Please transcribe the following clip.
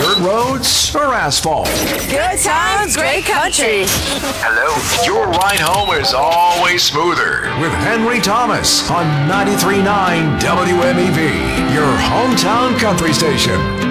Dirt roads or asphalt? Good times, great country. Hello? Your ride home is always smoother with Henry Thomas on 93.9 WMEV, your hometown country station.